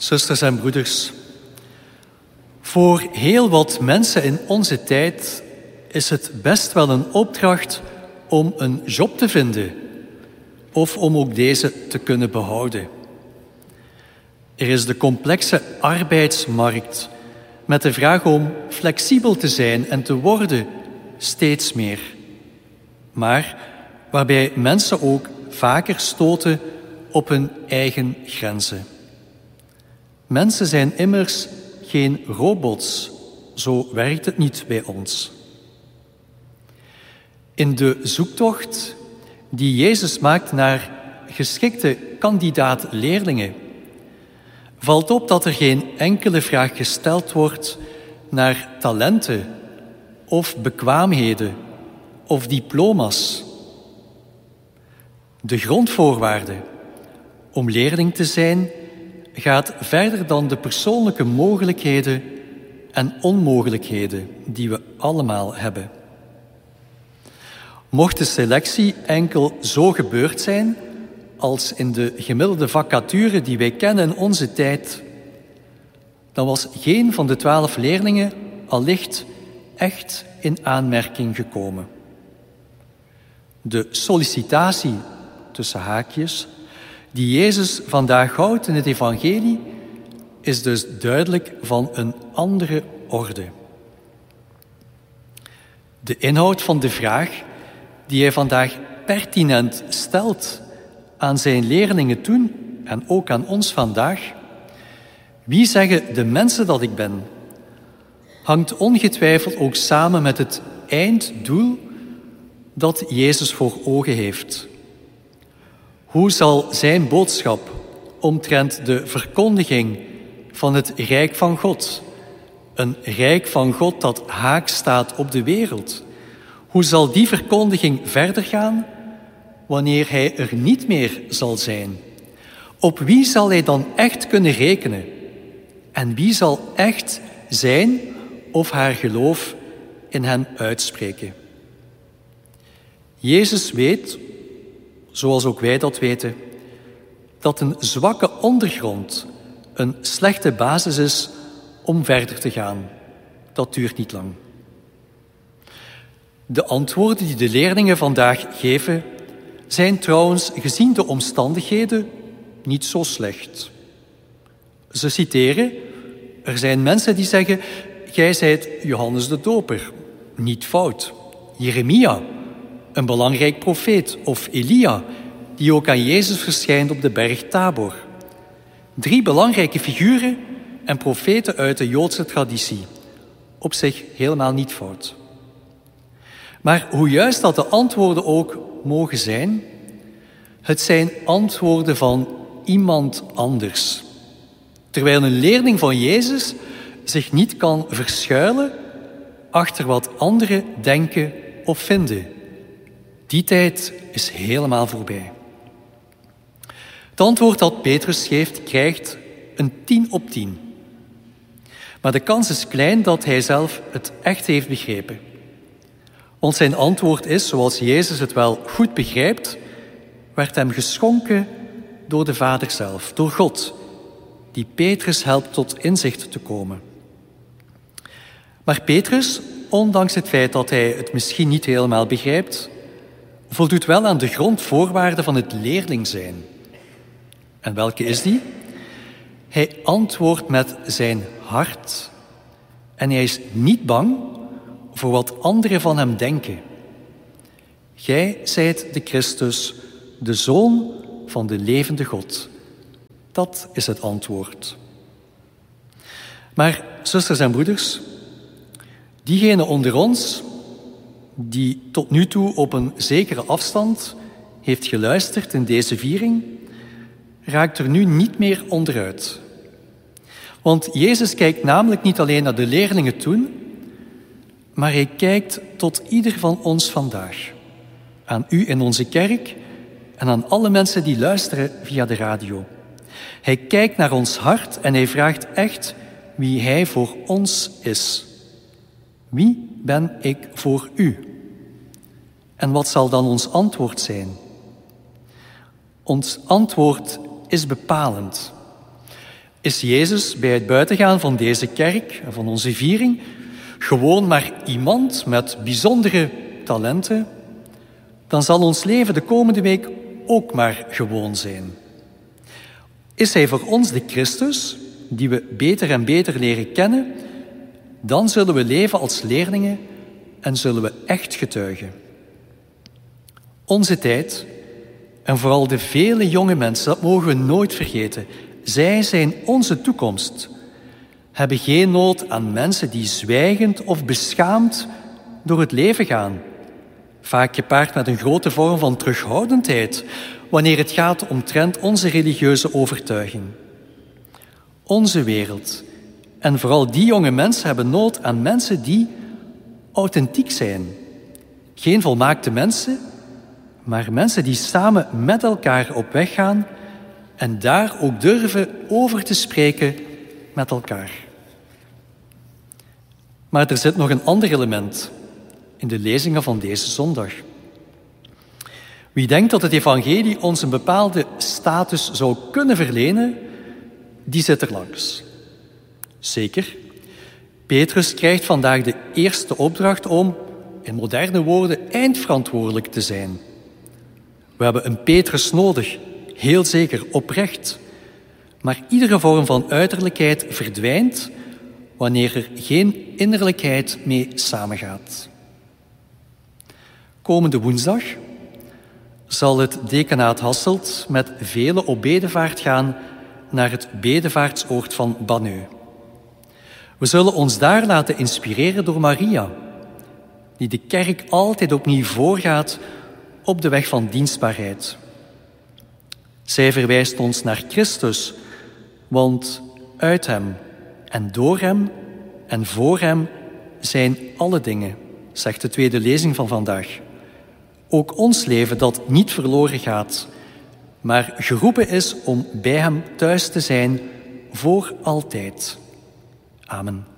Zusters en broeders, voor heel wat mensen in onze tijd is het best wel een opdracht om een job te vinden of om ook deze te kunnen behouden. Er is de complexe arbeidsmarkt met de vraag om flexibel te zijn en te worden steeds meer. Maar waarbij mensen ook vaker stoten op hun eigen grenzen. Mensen zijn immers geen robots, zo werkt het niet bij ons. In de zoektocht die Jezus maakt naar geschikte kandidaat-leerlingen, valt op dat er geen enkele vraag gesteld wordt naar talenten of bekwaamheden of diploma's. De grondvoorwaarde om leerling te zijn gaat verder dan de persoonlijke mogelijkheden en onmogelijkheden die we allemaal hebben. Mocht de selectie enkel zo gebeurd zijn als in de gemiddelde vacature die wij kennen in onze tijd, dan was geen van de 12 leerlingen allicht echt in aanmerking gekomen. De sollicitatie, tussen haakjes, die Jezus vandaag houdt in het evangelie, is dus duidelijk van een andere orde. De inhoud van de vraag die hij vandaag pertinent stelt aan zijn leerlingen toen en ook aan ons vandaag, wie zeggen de mensen dat ik ben, hangt ongetwijfeld ook samen met het einddoel dat Jezus voor ogen heeft. Hoe zal zijn boodschap omtrent de verkondiging van het Rijk van God, een Rijk van God dat haaks staat op de wereld, hoe zal die verkondiging verder gaan wanneer hij er niet meer zal zijn? Op wie zal hij dan echt kunnen rekenen? En wie zal echt zijn of haar geloof in hen uitspreken? Jezus weet, zoals ook wij dat weten, dat een zwakke ondergrond een slechte basis is om verder te gaan. Dat duurt niet lang. De antwoorden die de leerlingen vandaag geven, zijn trouwens gezien de omstandigheden niet zo slecht. Ze citeren, er zijn mensen die zeggen, gij zijt Johannes de Doper. Niet fout. Jeremia, een belangrijk profeet, of Elia, die ook aan Jezus verschijnt op de berg Tabor. 3 belangrijke figuren en profeten uit de Joodse traditie. Op zich helemaal niet fout. Maar hoe juist dat de antwoorden ook mogen zijn, het zijn antwoorden van iemand anders. Terwijl een leerling van Jezus zich niet kan verschuilen achter wat anderen denken of vinden. Die tijd is helemaal voorbij. Het antwoord dat Petrus geeft, krijgt een 10 op 10. Maar de kans is klein dat hij zelf het echt heeft begrepen. Want zijn antwoord is, zoals Jezus het wel goed begrijpt, werd hem geschonken door de Vader zelf, door God, die Petrus helpt tot inzicht te komen. Maar Petrus, ondanks het feit dat hij het misschien niet helemaal begrijpt, voldoet wel aan de grondvoorwaarden van het leerling zijn. En welke is die? Hij antwoordt met zijn hart en hij is niet bang voor wat anderen van hem denken. Gij zijt de Christus, de Zoon van de levende God. Dat is het antwoord. Maar, zusters en broeders, diegene onder ons die tot nu toe op een zekere afstand heeft geluisterd in deze viering, raakt er nu niet meer onderuit. Want Jezus kijkt namelijk niet alleen naar de leerlingen toen, maar hij kijkt tot ieder van ons vandaag. Aan u in onze kerk en aan alle mensen die luisteren via de radio. Hij kijkt naar ons hart en hij vraagt echt wie hij voor ons is. Wie ben ik voor u? En wat zal dan ons antwoord zijn? Ons antwoord is bepalend. Is Jezus bij het buitengaan van deze kerk en van onze viering gewoon maar iemand met bijzondere talenten, dan zal ons leven de komende week ook maar gewoon zijn. Is Hij voor ons de Christus, die we beter en beter leren kennen, dan zullen we leven als leerlingen en zullen we echt getuigen. Onze tijd, en vooral de vele jonge mensen, dat mogen we nooit vergeten. Zij zijn onze toekomst. Hebben geen nood aan mensen die zwijgend of beschaamd door het leven gaan. Vaak gepaard met een grote vorm van terughoudendheid wanneer het gaat omtrent onze religieuze overtuiging. Onze wereld, en vooral die jonge mensen, hebben nood aan mensen die authentiek zijn. Geen volmaakte mensen, maar mensen die samen met elkaar op weg gaan en daar ook durven over te spreken met elkaar. Maar er zit nog een ander element in de lezingen van deze zondag. Wie denkt dat het evangelie ons een bepaalde status zou kunnen verlenen, die zit er langs. Zeker, Petrus krijgt vandaag de eerste opdracht om, in moderne woorden, eindverantwoordelijk te zijn. We hebben een Petrus nodig, heel zeker, oprecht. Maar iedere vorm van uiterlijkheid verdwijnt wanneer er geen innerlijkheid mee samengaat. Komende woensdag zal het decanaat Hasselt met velen op bedevaart gaan naar het bedevaartsoord van Banneux. We zullen ons daar laten inspireren door Maria, die de kerk altijd opnieuw voorgaat op de weg van dienstbaarheid. Zij verwijst ons naar Christus, want uit Hem en door Hem en voor Hem zijn alle dingen, zegt de tweede lezing van vandaag. Ook ons leven dat niet verloren gaat, maar geroepen is om bij Hem thuis te zijn voor altijd. Amen.